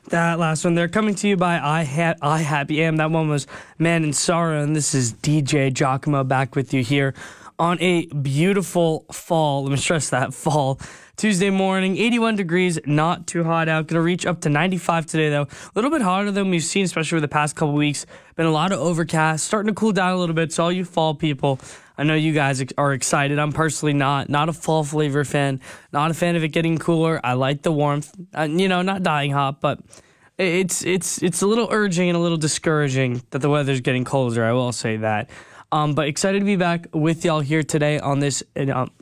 That last one, they're coming to you by I Happy Am. That one was Man and Sorrow, and this is DJ Giacomo back with you here on a beautiful fall. Let me stress that, fall. Tuesday morning, 81 degrees, not too hot out. Going to reach up to 95 today, though. A little bit hotter than we've seen, especially over the past couple weeks. Been a lot of overcast, starting to cool down a little bit. So all you fall people, I know you guys are excited. I'm personally not a fall flavor fan, not a fan of it getting cooler. I like the warmth, not dying hot, but it's a little urging and a little discouraging that the weather's getting colder. I will say that. But excited to be back with y'all here today on this